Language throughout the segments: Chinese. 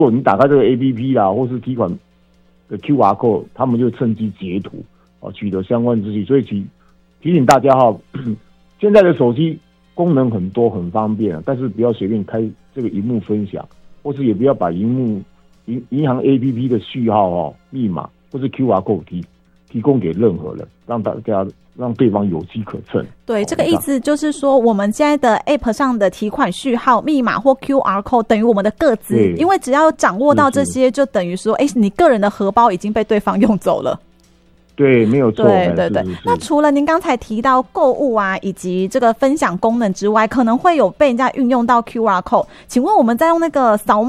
果你打开这个 APP 啦，或是提款的 QR code， 他们就趁机截图取得相关资讯。所以提醒大家现在的手机功能很多很方便，但是不要随便开这个萤幕分享，或是也不要把银行 APP 的序号密码或是 QR code 提供给任何人，让对方有机可乘。 对，这个意思就是说，我们现在的 App 上的提款序号、密码或 QR code 等于我们的个资，因为只要掌握到这些，就等于说，你个人的荷包已经被对方用走了。 对，没有错。 对。 是那除了您刚才提到购物啊，以及这个分享功能之外，可能会有被人家运用到 QR code。请问我们在用那个扫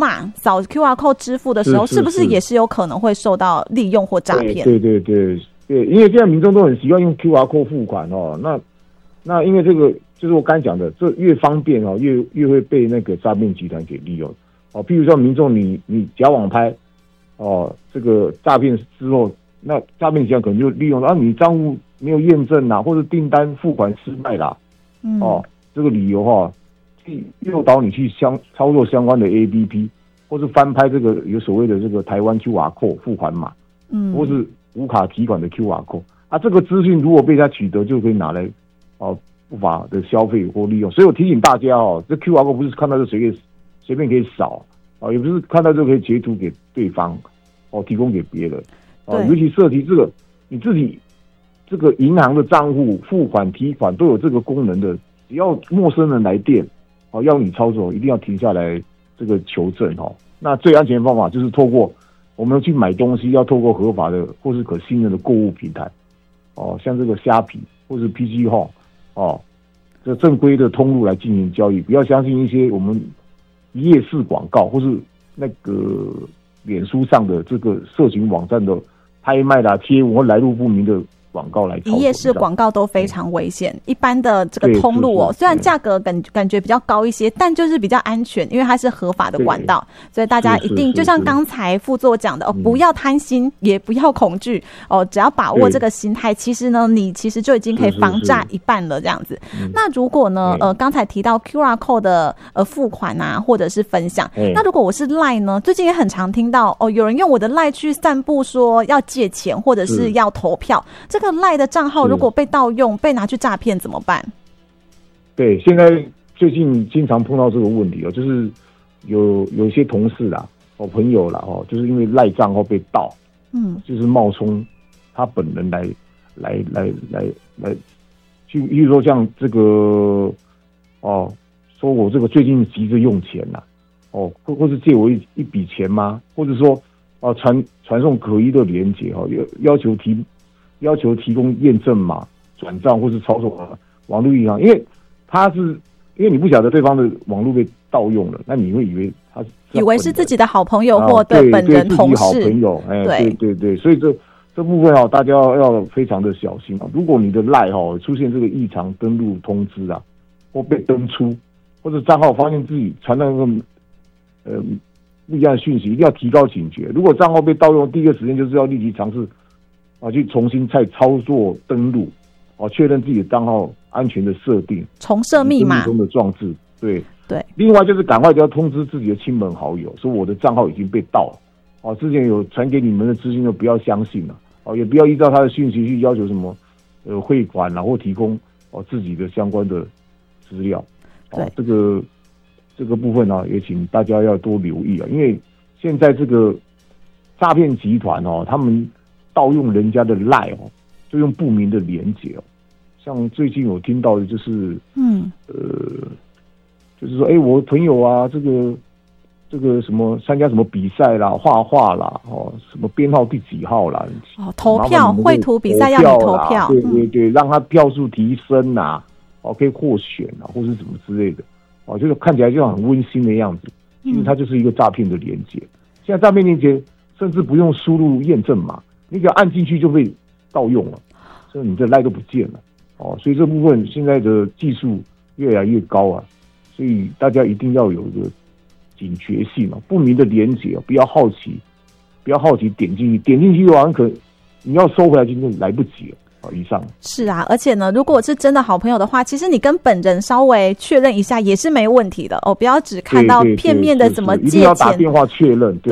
QR code 支付的时候，是不是也是有可能会受到利用或诈骗？ 对，因为现在民众都很习惯用 QR code 付款那因为这个就是我刚才讲的，这越方便越会被那个诈骗集团给利用譬如说民众你假网拍这个诈骗之后，那诈骗集团可能就利用你账户没有验证啦，或者订单付款失败啦这个理由去诱导你去操作相关的 APP， 或是翻拍这个有所谓的这个台湾 QR code 付款码或是无卡提款的 QR code 这个资讯如果被他取得，就可以拿来不法的消费或利用。所以我提醒大家这 QR code 不是看到就随便可以扫也不是看到就可以截图给对方提供给别人尤其涉及这个你自己这个银行的账户付款提款都有这个功能的，只要陌生人来电要你操作，一定要停下来这个求证那最安全的方法就是透过我们去买东西，要透过合法的或是可信任的购物平台像这个虾皮或是 PC Home 这正规的通路来进行交易，不要相信一些我们一页式广告或是那个脸书上的这个社群网站的拍卖啦、贴文或来路不明的广告来操作。 一页式广告都非常危险，一般的这个通路虽然价格感觉比较高一些，但就是比较安全，因为它是合法的管道，所以大家一定就像刚才副座讲的不要贪心，也不要恐惧只要把握这个心态，其实呢你其实就已经可以防诈一半了这样子。那如果呢刚才提到 QR code 的付款啊或者是分享，那如果我是 LINE 呢，最近也很常听到有人用我的 LINE 去散布说要借钱或者是要投票，这个 LINE 的账号如果被盗用被拿去诈骗怎么办？ 对，现在最近经常碰到这个问题就是有一些同事啦朋友啦就是因为 LINE 账号被盗就是冒充他本人来去，例如说像这个说我这个最近急着用钱啦或是借我一笔钱吗？或者说传送可疑的连结要求提供验证码、转账或是操作网络银行，因为你不晓得对方的网络被盗用了，那你会以为是自己的好朋友或对本人同事， 自己好朋友，对，所以这部分大家要非常的小心如果你的 LINE 出现这个异常登录通知或被登出，或者账号发现自己传到那个不一样的讯息，一定要提高警觉。如果账号被盗用，第一个时间就是要立即尝试去重新再操作登录确认自己的账号安全的设定， 重设密码中的装置。对。另外就是赶快就要通知自己的亲朋好友，说我的账号已经被盗了之前有传给你们的资讯就不要相信了也不要依照他的讯息去要求什么汇款或提供自己的相关的资料这个部分也请大家要多留意因为现在这个诈骗集团他们盗用人家的 LINE 就用不明的连结像最近有听到的就是就是说我朋友这个什么参加什么比赛啦、画画啦什么编号第几号啦投票绘图比赛要你投票， 对，让他票数提升可以获选或是什么之类的就是看起来就像很温馨的样子，其实它就是一个诈骗的连结。现在诈骗连结甚至不用输入验证码，你只要按进去就被盗用了，所以你的 LINE 都不见了所以这部分现在的技术越来越高所以大家一定要有一个警觉性不明的连结不要好奇点进去的话，可能你要收回来就来不及了。 以上。 是啊，而且呢，如果是真的好朋友的话，其实你跟本人稍微确认一下也是没问题的哦，不要只看到片面的怎么借钱， 一定要打电话确认。对。